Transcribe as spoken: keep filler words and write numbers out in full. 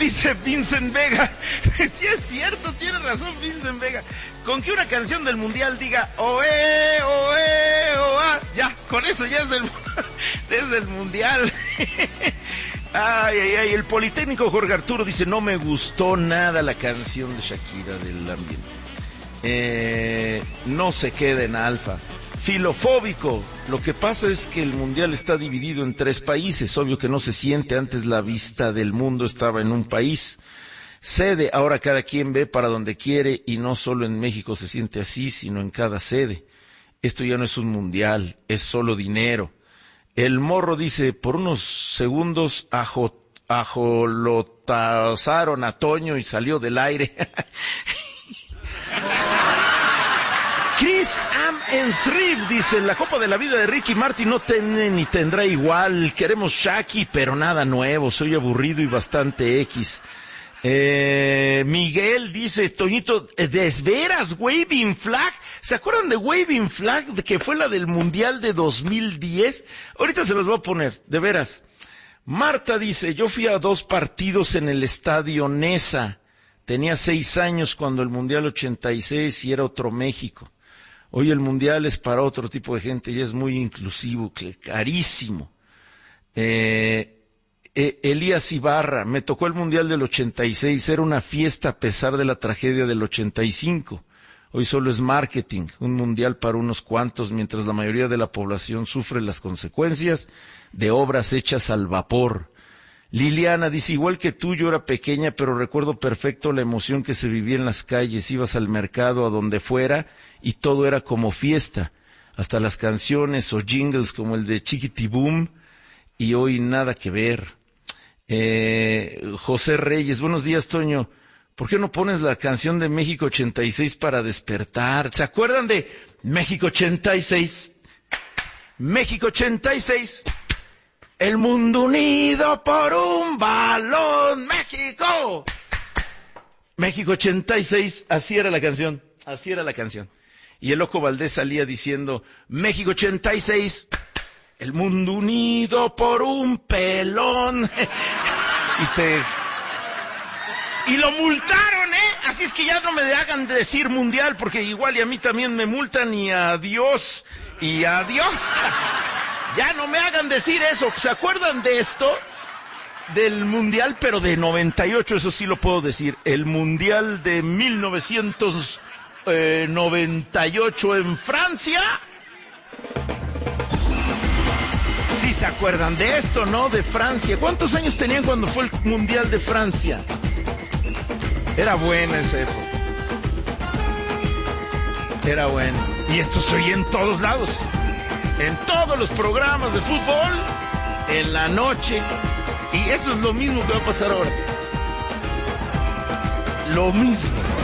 dice Vincent Vega. Sí es cierto, tiene razón Vincent Vega. Con que una canción del mundial diga oe, oe, oa, ya, con eso ya es el, es el mundial. Ay, ay, ay, el Politécnico Jorge Arturo dice, no me gustó nada la canción de Shakira del ambiente. Eh, no se queda en alfa. Filofóbico, lo que pasa es que el mundial está dividido en tres países, obvio que no se siente, antes la vista del mundo estaba en un país. Sede, ahora cada quien ve para donde quiere y no solo en México se siente así, sino en cada sede. Esto ya no es un mundial, es solo dinero. El Morro dice, por unos segundos ajo, ajolotazaron a Toño y salió del aire. Chris Am Ensrib dice, la Copa de la Vida de Ricky Martin no tiene ni tendrá igual, queremos Shaki, pero nada nuevo, soy aburrido y bastante X. Eh, Miguel dice, Toñito, ¿de veras Waving Flag? ¿Se acuerdan de Waving Flag, que fue la del Mundial de dos mil diez? Ahorita se los voy a poner, de veras. Marta dice, yo fui a dos partidos en el Estadio Nesa. Tenía seis años cuando el Mundial ochenta y seis y era otro México. Hoy el Mundial es para otro tipo de gente y es muy inclusivo, carísimo. Eh... Elías Ibarra, me tocó el Mundial del ochenta y seis, era una fiesta a pesar de la tragedia del ochenta y cinco. Hoy solo es marketing, un Mundial para unos cuantos, mientras la mayoría de la población sufre las consecuencias de obras hechas al vapor. Liliana dice, igual que tú, yo era pequeña, pero recuerdo perfecto la emoción que se vivía en las calles, ibas al mercado, a donde fuera, y todo era como fiesta, hasta las canciones o jingles como el de Chiquitiboom, y hoy nada que ver. Eh, José Reyes, buenos días, Toño. ¿Por qué no pones la canción de México ochenta y seis para despertar? ¿Se acuerdan de México ochenta y seis? México ochenta y seis. El mundo unido por un balón. México. México ochenta y seis. Así era la canción. Así era la canción. Y el Loco Valdés salía diciendo, México ochenta y seis. El mundo unido por un pelón. Y se... Y lo multaron, ¿eh? Así es que ya no me hagan decir mundial, porque igual y a mí también me multan, y adiós, y adiós. Ya no me hagan decir eso. ¿Se acuerdan de esto? Del mundial, pero de noventa y ocho, eso sí lo puedo decir. El mundial de mil novecientos noventa y ocho en Francia. Sí se acuerdan de esto, ¿no? De Francia. ¿Cuántos años tenían cuando fue el Mundial de Francia? Era buena esa época. Era bueno. Y esto se oye en todos lados. En todos los programas de fútbol, en la noche. Y eso es lo mismo que va a pasar ahora. Lo mismo.